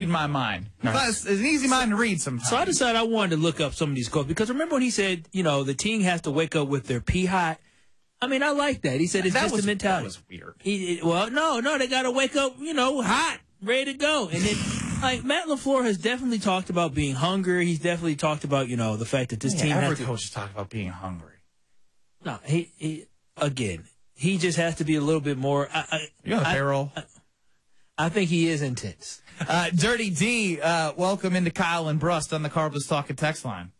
my mind. Plus, it's an easy mind to read sometimes. So I decided I wanted to look up some of these quotes because remember when he said, the team has to wake up with their pee hot? I mean, I like that. He said it's just a mentality. That was weird. No, they got to wake up, hot, ready to go. And then, Matt LaFleur has definitely talked about being hungry. He's definitely talked about, the fact that this team has to. Every coach is talking about being hungry. No, he just has to be a little bit more. You're on the payroll. I think he is intense. Dirty D, welcome into Kyle and Brust on the Carbless Talking text line.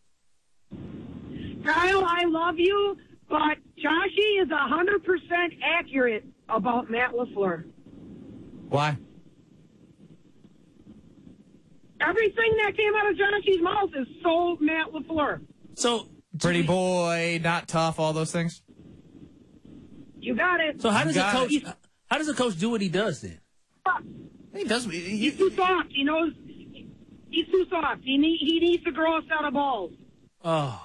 Kyle, I love you, but Joshy is 100% accurate about Matt LaFleur. Why? Everything that came out of Joshy's mouth is so Matt LaFleur. So pretty boy, not tough, all those things. You got it. So how does a coach do what he does then? He does. He's too soft. He knows he's too soft. He needs to grow a set of balls. Oh,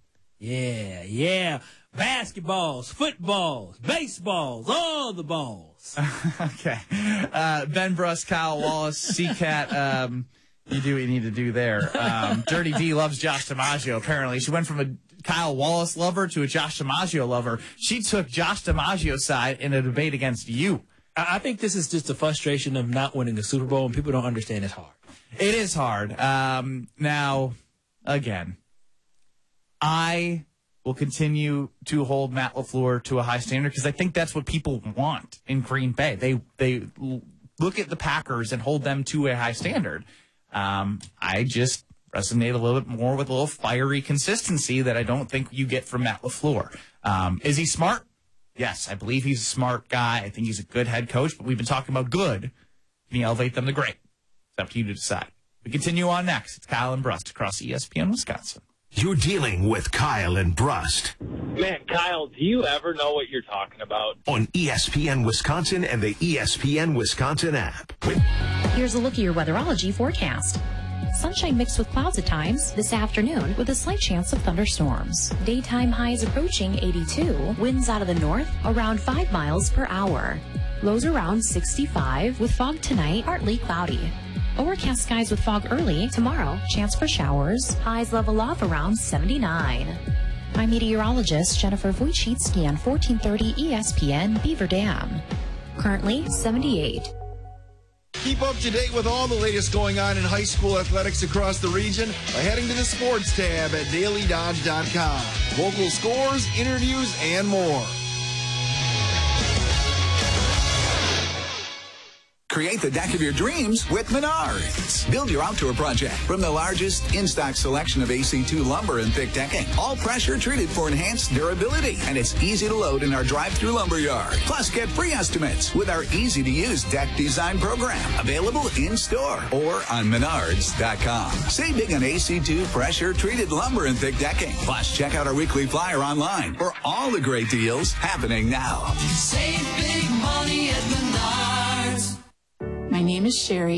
yeah. Basketballs, footballs, baseballs, all the balls. Okay. Ben Brust, Kyle Wallace, CCAT, you do what you need to do there. Dirty D loves Josh DiMaggio, apparently. She went from a Kyle Wallace lover to a Josh DiMaggio lover. She took Josh DiMaggio's side in a debate against you. I think this is just the frustration of not winning a Super Bowl, and people don't understand it's hard. It is hard. Now, again, I will continue to hold Matt LaFleur to a high standard because I think that's what people want in Green Bay. They look at the Packers and hold them to a high standard. I just resonate a little bit more with a little fiery consistency that I don't think you get from Matt LaFleur. Is he smart? Yes, I believe he's a smart guy. I think he's a good head coach, but we've been talking about good. Can you elevate them to great? It's up to you to decide. We continue on next. It's Kyle and Brust across ESPN Wisconsin. You're dealing with Kyle and Brust. Man, Kyle, do you ever know what you're talking about? On ESPN Wisconsin and the ESPN Wisconsin app. Here's a look at your weatherology forecast. Sunshine mixed with clouds at times this afternoon with a slight chance of thunderstorms. Daytime highs approaching 82. Winds out of the north around 5 miles per hour. Lows around 65 with fog tonight, partly cloudy. Overcast skies with fog early. Tomorrow, chance for showers. Highs level off around 79. I'm meteorologist Jennifer Wojcicki on 1430 ESPN Beaver Dam. Currently 78. Keep up to date with all the latest going on in high school athletics across the region by heading to the sports tab at dailydodge.com. Local scores, interviews, and more. Create the deck of your dreams with Menards. Build your outdoor project from the largest in-stock selection of AC2 lumber and thick decking. All pressure treated for enhanced durability. And it's easy to load in our drive-through lumber yard. Plus, get free estimates with our easy-to-use deck design program. Available in-store or on Menards.com. Save big on AC2 pressure-treated lumber and thick decking. Plus, check out our weekly flyer online for all the great deals happening now. Save big money at Menards. My name is Sherry.